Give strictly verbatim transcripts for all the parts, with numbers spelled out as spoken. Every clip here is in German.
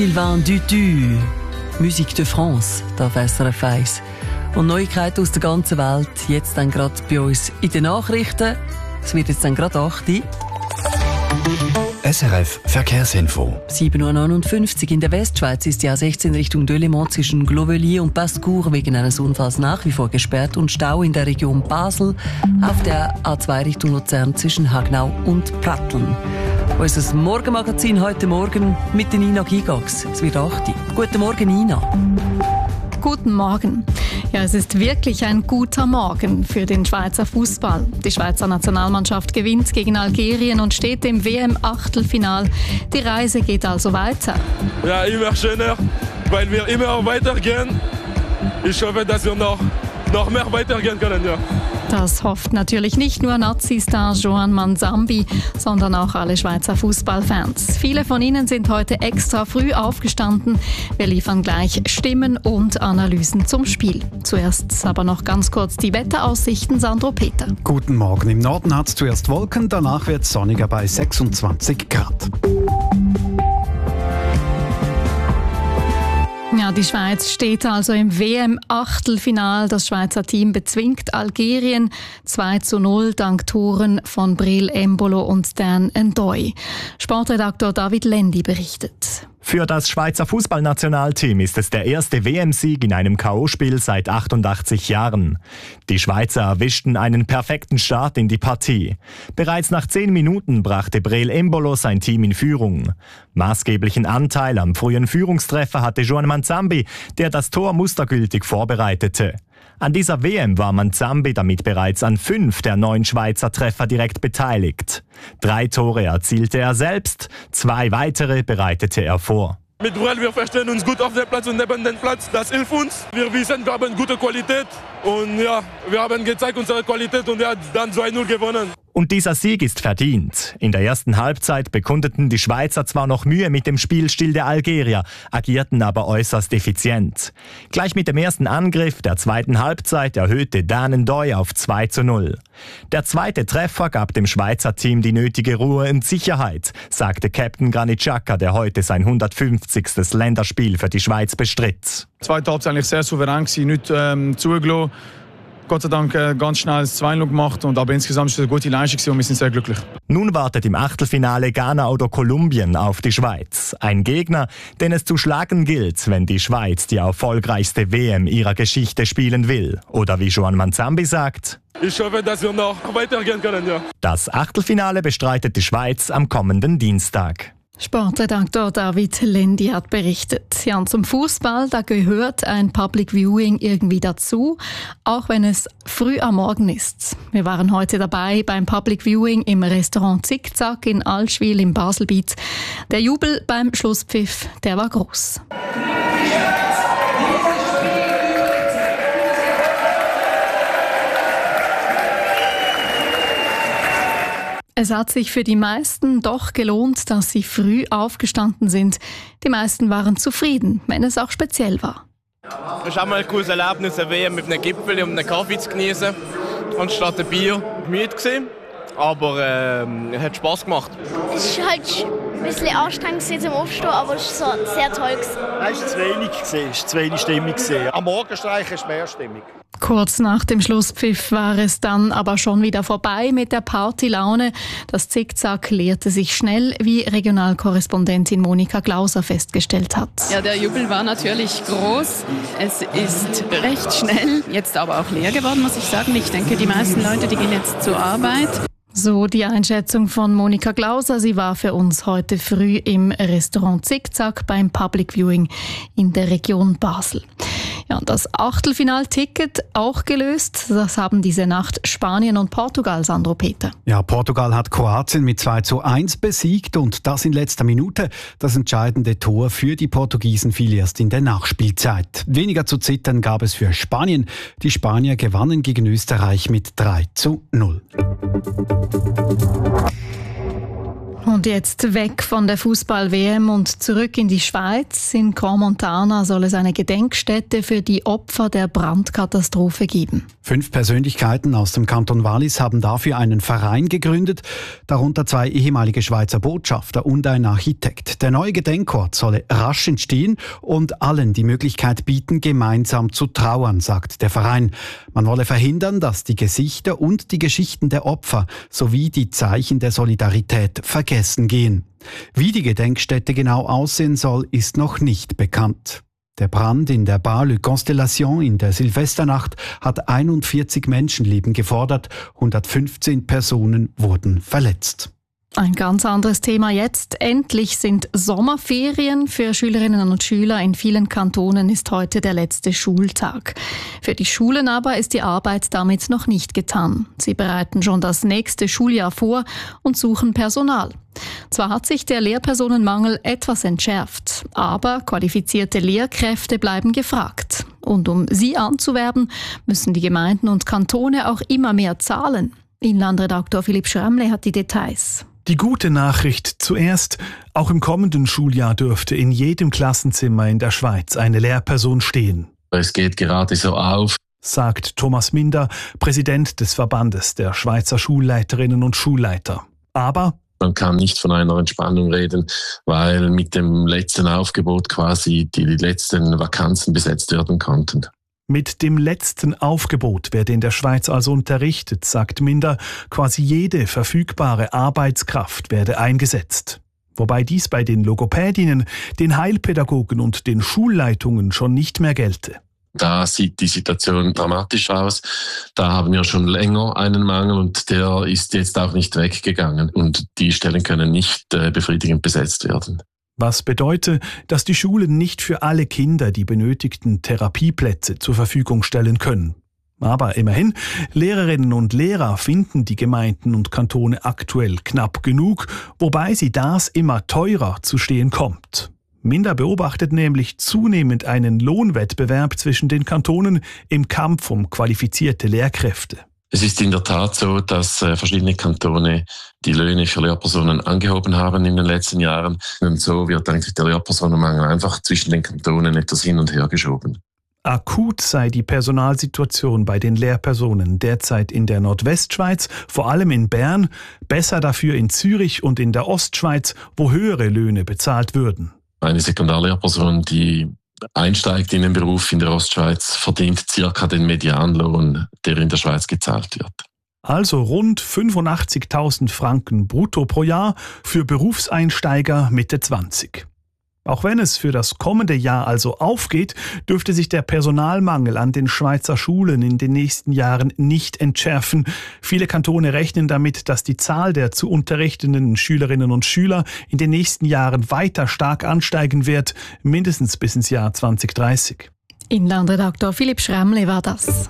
Sylvain Dutu, Musique de France, auf S R F eins. Und Neuigkeiten aus der ganzen Welt, jetzt dann gerade bei uns in den Nachrichten. Es wird jetzt dann gerade acht Uhr. S R F Verkehrsinfo. sieben Uhr neunundfünfzig in der Westschweiz ist die A sechzehn Richtung Delémont zwischen Glovelier und Pascour wegen eines Unfalls nach wie vor gesperrt und Stau in der Region Basel. Auf der A zwei Richtung Luzern zwischen Hagnau und Pratteln. Unser Morgenmagazin heute Morgen mit der Nina Gigax. Es wird acht Uhr. Guten Morgen, Nina. Guten Morgen. Ja, es ist wirklich ein guter Morgen für den Schweizer Fußball. Die Schweizer Nationalmannschaft gewinnt gegen Algerien und steht im W M-Achtelfinal. Die Reise geht also weiter. Ja, immer schöner, weil wir immer weitergehen. Ich hoffe, dass wir noch, noch mehr weitergehen können. Ja. Das hofft natürlich nicht nur Nazi-Star Joan Manzambi, sondern auch alle Schweizer Fußballfans. Viele von ihnen sind heute extra früh aufgestanden. Wir liefern gleich Stimmen und Analysen zum Spiel. Zuerst aber noch ganz kurz die Wetteraussichten, Sandro Peter. Guten Morgen. Im Norden hat es zuerst Wolken, danach wird es sonniger bei sechsundzwanzig Grad. Ja, die Schweiz steht also im W M-Achtelfinal. Das Schweizer Team bezwingt Algerien zwei zu null dank Toren von Bril Embolo und Dan Ndoye. Sportredaktor David Lendi berichtet. Für das Schweizer Fußballnationalteam ist es der erste W M-Sieg in einem K O-Spiel seit achtundachtzig Jahren. Die Schweizer erwischten einen perfekten Start in die Partie. Bereits nach zehn Minuten brachte Bril Embolo sein Team in Führung. Maßgeblichen Anteil am frühen Führungstreffer hatte Joan Manzambi, der das Tor mustergültig vorbereitete. An dieser W M war Manzambi damit bereits an fünf der neun Schweizer Treffer direkt beteiligt. Drei Tore erzielte er selbst, zwei weitere bereitete er vor. Mit Brel, wir verstehen uns gut auf dem Platz und neben dem Platz. Das hilft uns. Wir wissen, wir haben gute Qualität. Und ja, wir haben gezeigt unsere Qualität und er hat dann zwei null gewonnen. Und dieser Sieg ist verdient. In der ersten Halbzeit bekundeten die Schweizer zwar noch Mühe mit dem Spielstil der Algerier, agierten aber äußerst effizient. Gleich mit dem ersten Angriff der zweiten Halbzeit erhöhte Dan Ndoye auf zwei zu null. Der zweite Treffer gab dem Schweizer Team die nötige Ruhe und Sicherheit, sagte Captain Granit Xhaka, der heute sein hundertfünfzigstes Länderspiel für die Schweiz bestritt. Die zweite Halbzeit eigentlich sehr souverän gewesen, nicht ähm, zugelassen. Gott sei Dank äh, ganz schnell das zwei null gemacht, und aber insgesamt ist es eine gute Leistung und wir sind sehr glücklich. Nun wartet im Achtelfinale Ghana oder Kolumbien auf die Schweiz. Ein Gegner, den es zu schlagen gilt, wenn die Schweiz die erfolgreichste W M ihrer Geschichte spielen will. Oder wie Joan Manzambi sagt: Ich hoffe, dass wir noch weitergehen können. Ja. Das Achtelfinale bestreitet die Schweiz am kommenden Dienstag. Sportredaktor David Lendi hat berichtet. Ja, und zum Fußball, da gehört ein Public Viewing irgendwie dazu, auch wenn es früh am Morgen ist. Wir waren heute dabei beim Public Viewing im Restaurant Zickzack in Allschwil im Baselbiet. Der Jubel beim Schlusspfiff, der war groß. Es hat sich für die meisten doch gelohnt, dass sie früh aufgestanden sind. Die meisten waren zufrieden, wenn es auch speziell war. Es ist auch mal ein cooles Erlebnis, eine W M mit einem Gipfel und einem Kaffee zu genießen, anstatt ein Bier. Müde gewesen, aber äh, es hat Spass gemacht. Es war halt ein bisschen anstrengend zum Aufstehen, aber es war so sehr toll. Es war zu wenig, es war zu wenig Stimmung. Am Morgenstreich ist mehr Stimmung. Kurz nach dem Schlusspfiff war es dann aber schon wieder vorbei mit der Partylaune. Das Zickzack leerte sich schnell, wie Regionalkorrespondentin Monika Glauser festgestellt hat. Ja, der Jubel war natürlich groß. Es ist recht schnell, jetzt aber auch leer geworden, muss ich sagen. Ich denke, die meisten Leute, die gehen jetzt zur Arbeit. So die Einschätzung von Monika Glauser. Sie war für uns heute früh im Restaurant Zickzack beim Public Viewing in der Region Basel. Ja, und das Achtelfinalticket auch gelöst. Das haben diese Nacht Spanien und Portugal, Sandro Peter. Ja, Portugal hat Kroatien mit zwei zu eins besiegt und das in letzter Minute. Das entscheidende Tor für die Portugiesen fiel erst in der Nachspielzeit. Weniger zu zittern gab es für Spanien. Die Spanier gewannen gegen Österreich mit drei zu null. Und jetzt weg von der Fußball-W M und zurück in die Schweiz. In Crans-Montana soll es eine Gedenkstätte für die Opfer der Brandkatastrophe geben. Fünf Persönlichkeiten aus dem Kanton Wallis haben dafür einen Verein gegründet, darunter zwei ehemalige Schweizer Botschafter und ein Architekt. Der neue Gedenkort solle rasch entstehen und allen die Möglichkeit bieten, gemeinsam zu trauern, sagt der Verein. Man wolle verhindern, dass die Gesichter und die Geschichten der Opfer sowie die Zeichen der Solidarität vergessen gehen. Wie die Gedenkstätte genau aussehen soll, ist noch nicht bekannt. Der Brand in der Bar Le Constellation in der Silvesternacht hat einundvierzig Menschenleben gefordert, hundertfünfzehn Personen wurden verletzt. Ein ganz anderes Thema jetzt. Endlich sind Sommerferien. Für Schülerinnen und Schüler in vielen Kantonen ist heute der letzte Schultag. Für die Schulen aber ist die Arbeit damit noch nicht getan. Sie bereiten schon das nächste Schuljahr vor und suchen Personal. Zwar hat sich der Lehrpersonenmangel etwas entschärft, aber qualifizierte Lehrkräfte bleiben gefragt. Und um sie anzuwerben, müssen die Gemeinden und Kantone auch immer mehr zahlen. Inlandredaktor Philipp Schremle hat die Details. Die gute Nachricht zuerst: Auch im kommenden Schuljahr dürfte in jedem Klassenzimmer in der Schweiz eine Lehrperson stehen. Es geht gerade so auf, sagt Thomas Minder, Präsident des Verbandes der Schweizer Schulleiterinnen und Schulleiter. Aber man kann nicht von einer Entspannung reden, weil mit dem letzten Aufgebot quasi die letzten Vakanzen besetzt werden konnten. Mit dem letzten Aufgebot werde in der Schweiz also unterrichtet, sagt Minder. Quasi jede verfügbare Arbeitskraft werde eingesetzt. Wobei dies bei den Logopädinnen, den Heilpädagogen und den Schulleitungen schon nicht mehr gelte. Da sieht die Situation dramatisch aus. Da haben wir schon länger einen Mangel und der ist jetzt auch nicht weggegangen. Und die Stellen können nicht äh, befriedigend besetzt werden. Was bedeutet, dass die Schulen nicht für alle Kinder die benötigten Therapieplätze zur Verfügung stellen können. Aber immerhin, Lehrerinnen und Lehrer finden die Gemeinden und Kantone aktuell knapp genug, wobei sie das immer teurer zu stehen kommt. Minder beobachtet nämlich zunehmend einen Lohnwettbewerb zwischen den Kantonen im Kampf um qualifizierte Lehrkräfte. Es ist in der Tat so, dass äh, verschiedene Kantone die Löhne für Lehrpersonen angehoben haben in den letzten Jahren. Und so wird eigentlich der Lehrpersonenmangel einfach zwischen den Kantonen etwas hin und her geschoben. Akut sei die Personalsituation bei den Lehrpersonen derzeit in der Nordwestschweiz, vor allem in Bern, besser dafür in Zürich und in der Ostschweiz, wo höhere Löhne bezahlt würden. Eine Sekundarlehrperson, die einsteigt in den Beruf in der Ostschweiz, verdient circa den Medianlohn, der in der Schweiz gezahlt wird. Also rund fünfundachtzigtausend Franken brutto pro Jahr für Berufseinsteiger Mitte zwanzig. Auch wenn es für das kommende Jahr also aufgeht, dürfte sich der Personalmangel an den Schweizer Schulen in den nächsten Jahren nicht entschärfen. Viele Kantone rechnen damit, dass die Zahl der zu unterrichtenden Schülerinnen und Schüler in den nächsten Jahren weiter stark ansteigen wird, mindestens bis ins Jahr zwanzig dreißig. Inlandredaktor Philipp Schremle war das.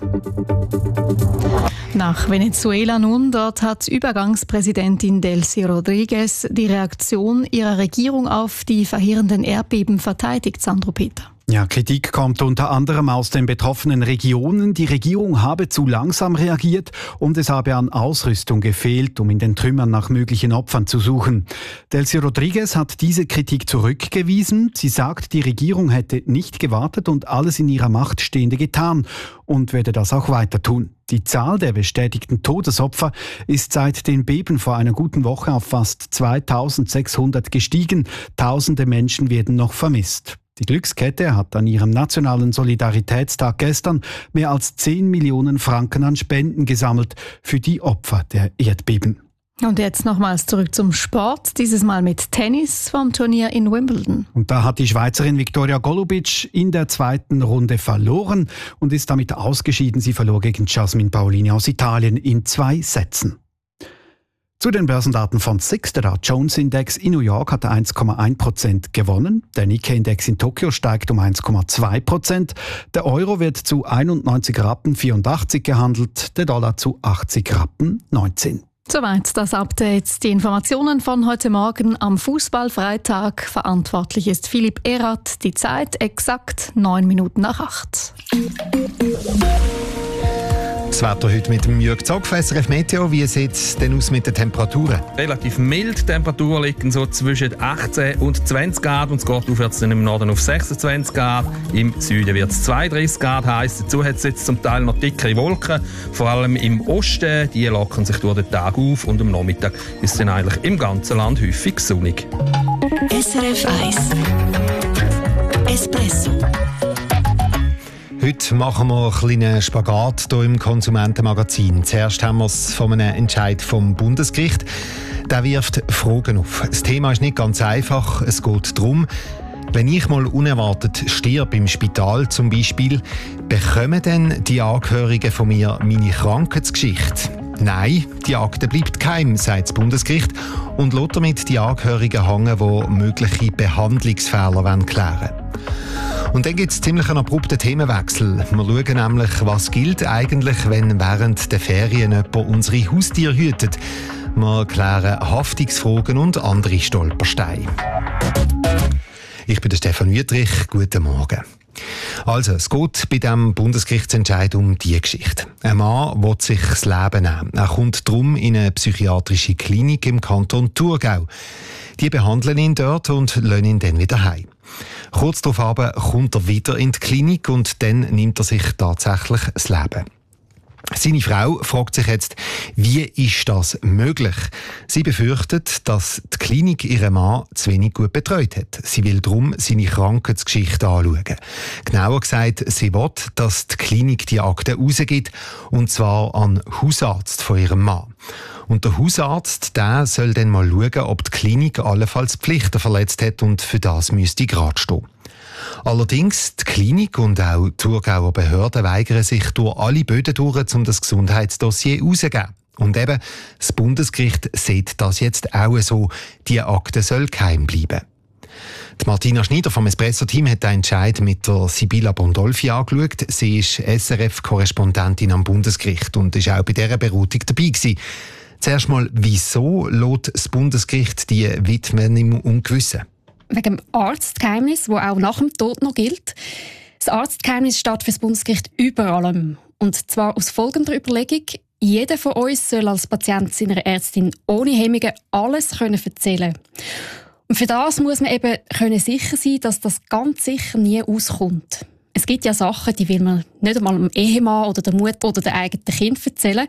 Nach Venezuela nun, dort hat Übergangspräsidentin Delcy Rodriguez die Reaktion ihrer Regierung auf die verheerenden Erdbeben verteidigt, Sandro Peter. Ja, Kritik kommt unter anderem aus den betroffenen Regionen. Die Regierung habe zu langsam reagiert und es habe an Ausrüstung gefehlt, um in den Trümmern nach möglichen Opfern zu suchen. Delcy Rodriguez hat diese Kritik zurückgewiesen. Sie sagt, die Regierung hätte nicht gewartet und alles in ihrer Macht Stehende getan und werde das auch weiter tun. Die Zahl der bestätigten Todesopfer ist seit den Beben vor einer guten Woche auf fast zweitausendsechshundert gestiegen. Tausende Menschen werden noch vermisst. Die Glückskette hat an ihrem nationalen Solidaritätstag gestern mehr als zehn Millionen Franken an Spenden gesammelt für die Opfer der Erdbeben. Und jetzt nochmals zurück zum Sport, dieses Mal mit Tennis vom Turnier in Wimbledon. Und da hat die Schweizerin Viktoria Golubic in der zweiten Runde verloren und ist damit ausgeschieden. Sie verlor gegen Jasmine Paolini aus Italien in zwei Sätzen. Zu den Börsendaten von SIX, der Dow Jones Index in New York hat eins Komma eins Prozent gewonnen. Der Nikkei-Index in Tokio steigt um eins Komma zwei Prozent. Der Euro wird zu einundneunzig Rappen vierundachtzig gehandelt, der Dollar zu achtzig Rappen neunzehn. Soweit das Update. Die Informationen von heute Morgen am Fußballfreitag. Verantwortlich ist Philipp Erath. Die Zeit exakt neun Minuten nach acht. Das Wetter heute mit dem Jürg Zopf, S R F Meteo. Wie sieht es denn aus mit den Temperaturen? Relativ mild. Die Temperaturen liegen so zwischen achtzehn und zwanzig Grad und es geht aufwärts dann im Norden auf sechsundzwanzig Grad. Im Süden wird es zweiunddreißig Grad heiß. Dazu hat es jetzt zum Teil noch dickere Wolken, vor allem im Osten. Die lockern sich durch den Tag auf und am Nachmittag ist es dann eigentlich im ganzen Land häufig sonnig. S R F eins Espresso. Heute machen wir einen kleinen Spagat hier im Konsumentenmagazin. Zuerst haben wir es von einem Entscheid vom Bundesgericht. Der wirft Fragen auf. Das Thema ist nicht ganz einfach. Es geht darum, wenn ich mal unerwartet stirb im Spital zum Beispiel, bekommen dann die Angehörigen von mir meine Krankheitsgeschichte? Nein, die Akte bleibt geheim, sagt das Bundesgericht und lässt damit die Angehörigen hängen, die mögliche Behandlungsfehler klären wollen. Und dann gibt es ziemlich einen abrupten Themenwechsel. Wir schauen nämlich, was gilt eigentlich, wenn während der Ferien jemand unsere Haustiere hütet. Wir klären Haftungsfragen und andere Stolpersteine. Ich bin der Stefan Wüttrich. Guten Morgen. Also, es geht bei diesem Bundesgerichtsentscheid um diese Geschichte. Ein Mann will sich das Leben nehmen. Er kommt darum in eine psychiatrische Klinik im Kanton Thurgau. Die behandeln ihn dort und lassen ihn dann wieder heim. Kurz darauf aber kommt er wieder in die Klinik und dann nimmt er sich tatsächlich das Leben. Seine Frau fragt sich jetzt, wie ist das möglich? Sie befürchtet, dass die Klinik ihren Mann zu wenig gut betreut hat. Sie will darum seine Krankheitsgeschichte anschauen. Genauer gesagt, sie will, dass die Klinik die Akte rausgibt, und zwar an den Hausarzt von ihrem Mann. Und der Hausarzt, der soll dann mal schauen, ob die Klinik allenfalls Pflichten verletzt hat und für das müsste gerade stehen. Allerdings, die Klinik und auch die Thurgauer Behörden weigern sich durch alle Böden durch, um das Gesundheitsdossier herauszugeben. Und eben, das Bundesgericht sieht das jetzt auch so, die Akte soll geheim bleiben. Die Martina Schneider vom Espresso-Team hat den Entscheid mit der Sibylla Bondolfi angeschaut. Sie ist S R F-Korrespondentin am Bundesgericht und ist auch bei dieser Beratung dabei gewesen. Zuerst mal, wieso lässt das Bundesgericht die Witwen im Ungewissen? Wegen dem Arztgeheimnis, das auch nach dem Tod noch gilt. Das Arztgeheimnis steht für das Bundesgericht über allem. Und zwar aus folgender Überlegung: Jeder von uns soll als Patient seiner Ärztin ohne Hemmungen alles können erzählen. Und für das muss man eben können sicher sein, dass das ganz sicher nie auskommt. Es gibt ja Sachen, die will man nicht einmal dem Ehemann oder der Mutter oder dem eigenen Kind erzählen.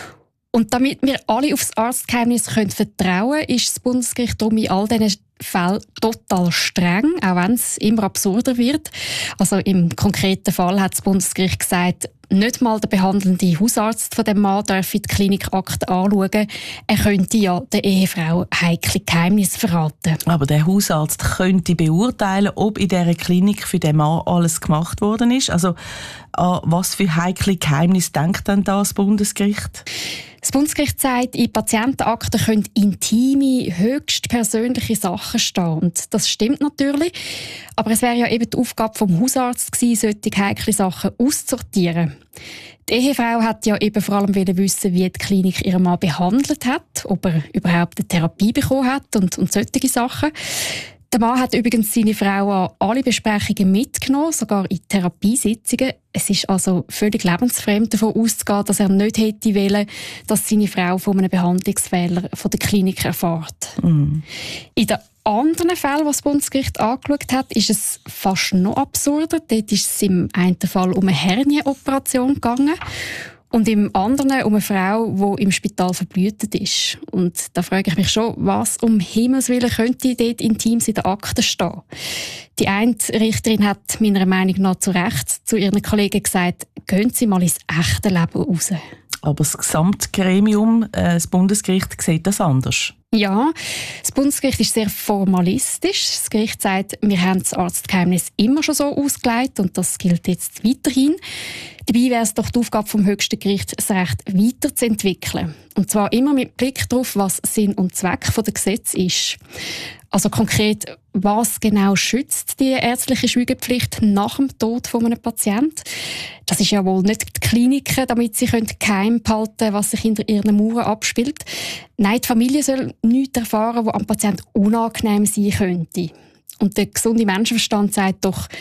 Und damit wir alle auf das Arztgeheimnis können vertrauen können, ist das Bundesgericht darum in all diesen Fällen total streng, auch wenn es immer absurder wird. Also im konkreten Fall hat das Bundesgericht gesagt, nicht mal der behandelnde Hausarzt von dem Mann darf die Klinikakte anschauen. Er könnte ja der Ehefrau heikle Geheimnisse verraten. Aber der Hausarzt könnte beurteilen, ob in dieser Klinik für den Mann alles gemacht worden ist. Also an was für heikle Geheimnisse denkt denn da das Bundesgericht? Das Bundesgericht sagt, in Patientenakten können intime, höchst persönliche Sachen stehen. Und das stimmt natürlich. Aber es wäre ja eben die Aufgabe vom Hausarzt gewesen, solche heikle Sachen auszusortieren. Die Ehefrau hat ja eben vor allem wissen, wie die Klinik ihren Mann behandelt hat, ob er überhaupt eine Therapie bekommen hat und, und solche Sachen. Der Mann hat übrigens seine Frau an alle Besprechungen mitgenommen, sogar in Therapiesitzungen. Es ist also völlig lebensfremd davon auszugehen, dass er nicht hätte wollen, dass seine Frau von einem Behandlungsfehler von der Klinik erfährt. Mm. In den anderen Fällen, die das Bundesgericht angeschaut hat, ist es fast noch absurder. Dort ist es im einen Fall um eine Hernien-Operation gegangen. Und im anderen um eine Frau, die im Spital verblühtet ist. Und da frage ich mich schon, was um Himmels Willen könnte dort Intimes in den Akten stehen? Die eine Richterin hat meiner Meinung nach zu Recht zu ihren Kollegen gesagt, gehen Sie mal ins echte Leben raus. Aber das Gesamtgremium, äh, das Bundesgericht, sieht das anders. Ja, das Bundesgericht ist sehr formalistisch. Das Gericht sagt, wir haben das Arztgeheimnis immer schon so ausgelegt und das gilt jetzt weiterhin. Dabei wäre es doch die Aufgabe vom höchsten Gericht, das Recht weiterzuentwickeln. Und zwar immer mit Blick darauf, was Sinn und Zweck der Gesetze ist. Also konkret, was genau schützt die ärztliche Schweigepflicht nach dem Tod von einem Patienten? Das ist ja wohl nicht die Kliniken, damit sie geheim behalten können, was sich hinter ihren Mauern abspielt. Nein, die Familie soll nichts erfahren, was am Patienten unangenehm sein könnte. Und der gesunde Menschenverstand sagt doch,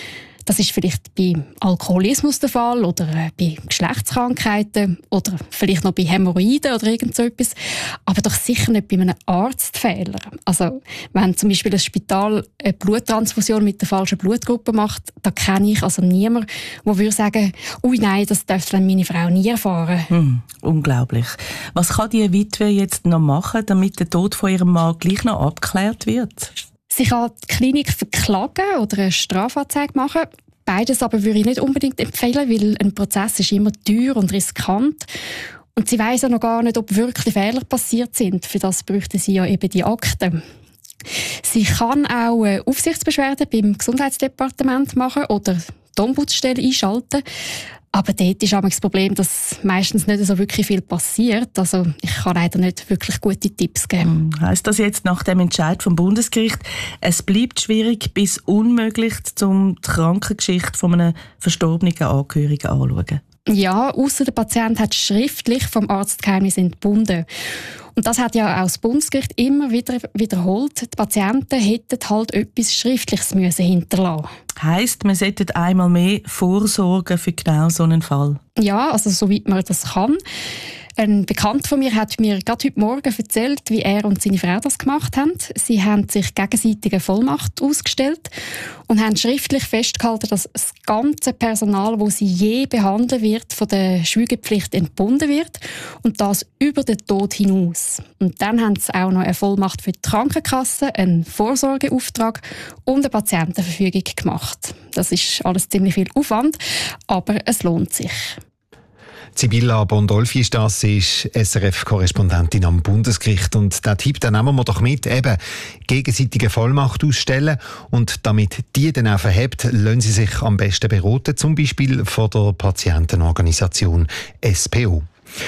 Das ist vielleicht bei Alkoholismus der Fall oder äh, bei Geschlechtskrankheiten oder vielleicht noch bei Hämorrhoiden oder irgend so etwas. Aber doch sicher nicht bei einem Arztfehler. Also, wenn zum Beispiel ein Spital eine Bluttransfusion mit der falschen Blutgruppe macht, da kenne ich also niemanden, der würde sagen, ui nein, das dürfte dann meine Frau nie erfahren. Hm, unglaublich. Was kann die Witwe jetzt noch machen, damit der Tod von ihrem Mann gleich noch abgeklärt wird? Sie kann die Klinik verklagen oder eine Strafanzeige machen. Beides aber würde ich nicht unbedingt empfehlen, weil ein Prozess ist immer teuer und riskant. Und sie weiss ja noch gar nicht, ob wirklich Fehler passiert sind. Für das bräuchte sie ja eben die Akten. Sie kann auch eine Aufsichtsbeschwerde beim Gesundheitsdepartement machen oder die Ombudsstelle einschalten. Aber dort ist auch das Problem, dass meistens nicht so wirklich viel passiert. Also ich kann leider nicht wirklich gute Tipps geben. Heisst das jetzt nach dem Entscheid vom Bundesgericht, es bleibt schwierig bis unmöglich, um die Krankengeschichte von einem verstorbenen Angehörigen anzuschauen? Ja, ausser der Patient hat schriftlich vom Arztgeheimnis entbunden. Und das hat ja auch das Bundesgericht immer wieder wiederholt. Die Patienten hätten halt etwas Schriftliches müssen hinterlassen. Heisst, man sollte einmal mehr vorsorgen für genau so einen Fall? Ja, also soweit man das kann. Ein Bekannter von mir hat mir gerade heute Morgen erzählt, wie er und seine Frau das gemacht haben. Sie haben sich gegenseitig eine Vollmacht ausgestellt und haben schriftlich festgehalten, dass das ganze Personal, das sie je behandeln wird, von der Schweigepflicht entbunden wird und das über den Tod hinaus. Und dann haben sie auch noch eine Vollmacht für die Krankenkasse, einen Vorsorgeauftrag und eine Patientenverfügung gemacht. Das ist alles ziemlich viel Aufwand, aber es lohnt sich. Sibylla Bondolfi ist das, sie ist S R F-Korrespondentin am Bundesgericht. Und der Tipp, den nehmen wir doch mit, eben gegenseitige Vollmacht ausstellen. Und damit die dann auch verhebt, lassen Sie sich am besten beraten, zum Beispiel von der Patientenorganisation S P O.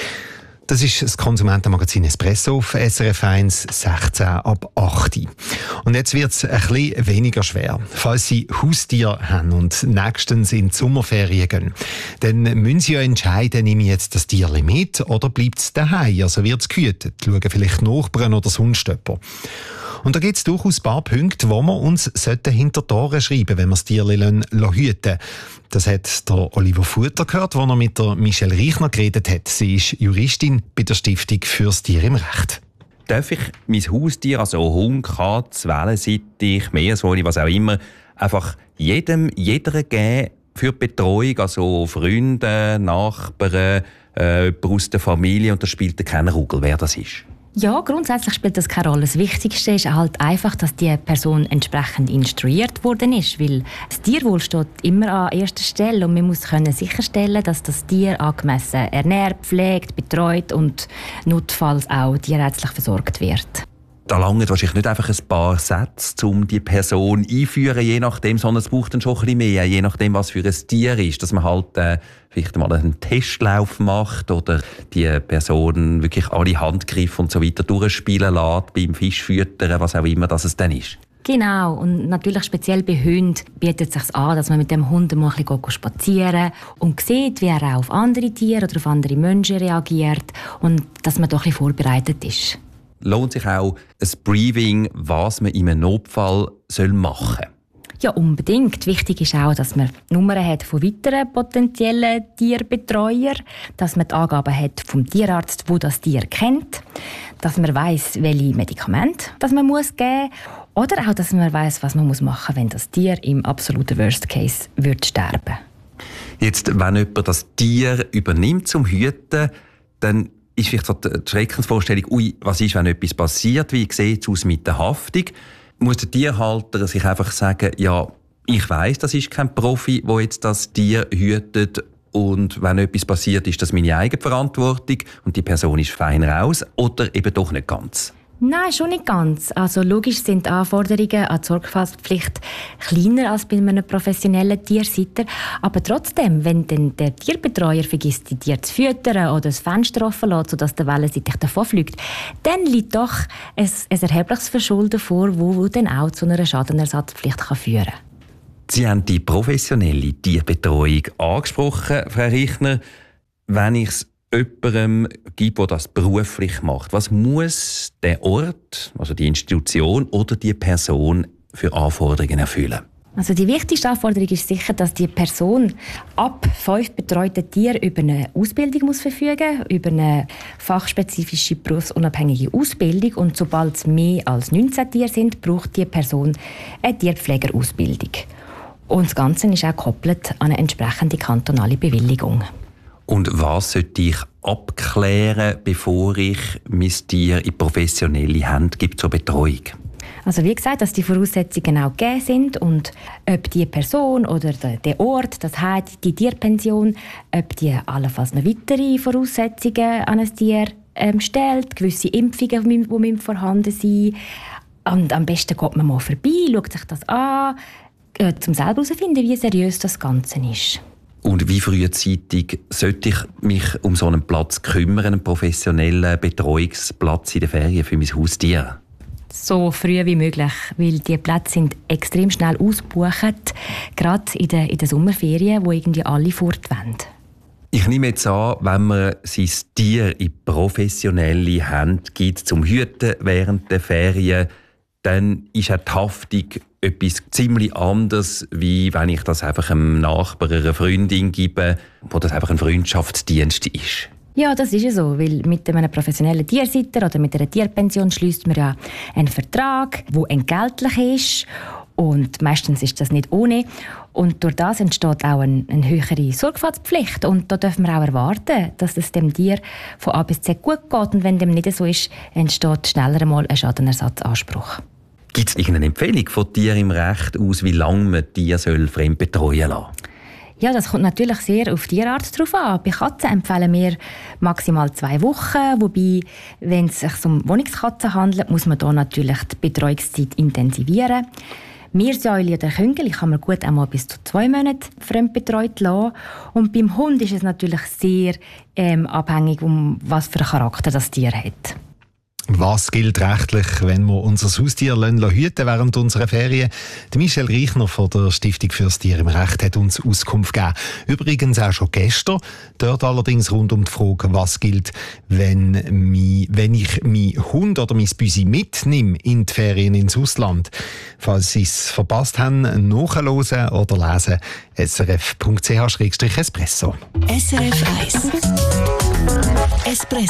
Das ist das Konsumentenmagazin Espresso auf S R F eins, sechzehn ab acht. Und jetzt wird es ein bisschen weniger schwer. Falls Sie Haustiere haben und nächstens in die Sommerferien gehen, dann müssen Sie ja entscheiden, nehme ich jetzt das Tier mit oder bleibt es daheim? Also wird es gehütet? Schauen vielleicht Nachbarn oder sonst jemand. Und da gibt es durchaus ein paar Punkte, wo wir uns hinter die Ohren schreiben sollten, wenn wir das Tier hüten lassen. Das hat der Oliver Futter gehört, als er mit der Michelle Reichner geredet hat. Sie ist Juristin bei der Stiftung fürs Tier im Recht. Darf ich mein Haustier, also Hund, Katze, Wellensittich, Meersäule, was auch immer, einfach jedem, jeder geben für die Betreuung, also Freunde, Nachbarn, äh, jemand aus der Familie, und das spielt keine Rolle, wer das ist? Ja, grundsätzlich spielt das keine Rolle. Das Wichtigste ist halt einfach, dass die Person entsprechend instruiert worden ist, weil das Tierwohl steht immer an erster Stelle und man muss können sicherstellen, dass das Tier angemessen ernährt, pflegt, betreut und notfalls auch tierärztlich versorgt wird. Da langt wahrscheinlich nicht einfach ein paar Sätze, um die Person einzuführen, je nachdem, sondern es braucht dann schon ein bisschen mehr, je nachdem, was für ein Tier ist, dass man halt äh, vielleicht mal einen Testlauf macht oder die Person wirklich alle Handgriffe und so weiter durchspielen lässt, beim Fischfüttern, was auch immer das es dann ist. Genau, und natürlich speziell bei Hunden bietet es sich an, dass man mit dem Hund mal ein bisschen spazieren und sieht, wie er auch auf andere Tiere oder auf andere Menschen reagiert und dass man doch ein bisschen vorbereitet ist. Lohnt sich auch ein Briefing, was man in einem Notfall machen soll? Ja, unbedingt. Wichtig ist auch, dass man Nummern hat von weiteren potenziellen Tierbetreuern, dass man die Angaben hat vom Tierarzt, der das Tier kennt, dass man weiss, welche Medikamente das man muss geben muss, oder auch, dass man weiss, was man machen muss, wenn das Tier im absoluten Worst Case wird sterben. Jetzt, wenn jemand das Tier übernimmt zum Hüten, dann ist vielleicht so die Schreckensvorstellung, ui, was ist, wenn etwas passiert, wie sieht es aus mit der Haftung? Muss der Tierhalter sich einfach sagen, ja, ich weiss, das ist kein Profi, der jetzt das Tier hütet und wenn etwas passiert, ist das meine eigene Verantwortung und die Person ist fein raus, oder eben doch nicht ganz? Nein, schon nicht ganz. Also logisch sind die Anforderungen an die Sorgfaltspflicht kleiner als bei einem professionellen Tiersitter. Aber trotzdem, wenn dann der Tierbetreuer vergisst, die Tiere zu füttern oder das Fenster offen lässt, sodass der Wellensittich davonfliegt, dann liegt doch ein, ein erhebliches Verschulden vor, wo dann auch zu einer Schadenersatzpflicht kann führen kann. Sie haben die professionelle Tierbetreuung angesprochen, Frau Reichner. Wenn ich es jemandem gibt, der das beruflich macht, was muss der Ort, also die Institution oder die Person für Anforderungen erfüllen? Also die wichtigste Anforderung ist sicher, dass die Person ab fünf betreuten Tieren über eine Ausbildung muss verfügen, über eine fachspezifische berufsunabhängige Ausbildung, und sobald es mehr als neunzehn Tiere sind, braucht die Person eine Tierpflegerausbildung. Und das Ganze ist auch gekoppelt an eine entsprechende kantonale Bewilligung. Und was sollte ich abklären, bevor ich mein Tier in professionelle Hände gebe zur Betreuung? Also wie gesagt, dass die Voraussetzungen auch gegeben sind und ob die Person oder der Ort, das heißt die Tierpension, ob die allenfalls noch weitere Voraussetzungen an ein Tier ähm, stellt, gewisse Impfungen, die müssen vorhanden sind. Und am besten geht man mal vorbei, schaut sich das an, äh, um selber herauszufinden, wie seriös das Ganze ist. Und wie frühzeitig sollte ich mich um so einen Platz kümmern, einen professionellen Betreuungsplatz in den Ferien für mein Haustier? So früh wie möglich, weil die Plätze sind extrem schnell ausgebucht, gerade in den, in den Sommerferien, wo irgendwie alle fort wollen. Ich nehme jetzt an, wenn man sein Tier in professionelle Hände gibt zum Hüten während der Ferien, dann ist auch die Haftung etwas ziemlich anderes, wie wenn ich das einfach einem Nachbar, einer Freundin gebe, wo das einfach ein Freundschaftsdienst ist. Ja, das ist ja so, weil mit einem professionellen Tiersitter oder mit einer Tierpension schließt man ja einen Vertrag, der entgeltlich ist, und meistens ist das nicht ohne. Und durch das entsteht auch eine, eine höhere Sorgfaltspflicht, und da dürfen wir auch erwarten, dass es dem Tier von A bis Z gut geht, und wenn dem nicht so ist, entsteht schneller einmal ein Schadenersatzanspruch. Gibt es irgendeine Empfehlung von Tieren im Recht aus, wie lange man Tiere fremd betreuen lassen soll? Ja, das kommt natürlich sehr auf die Tierart drauf an. Bei Katzen empfehlen wir maximal zwei Wochen, wobei, wenn es sich um Wohnungskatzen handelt, muss man da natürlich die Betreuungszeit intensivieren. Meersäule oder Küngel kann man gut einmal bis zu zwei Monate fremdbetreut lassen. Und beim Hund ist es natürlich sehr ähm, abhängig, um was für einen Charakter das Tier hat. Was gilt rechtlich, wenn wir unser Haustier hüten während unserer Ferien? Michel Reichner von der Stiftung fürs Tier im Recht hat uns Auskunft gegeben. Übrigens auch schon gestern. Dort allerdings rund um die Frage, was gilt, wenn, mi, wenn ich meinen Hund oder mein Büsi mitnehme in die Ferien ins Ausland. Falls Sie es verpasst haben, nachhören oder lesen, s r f punkt c h slash espresso. S R F eins Espresso.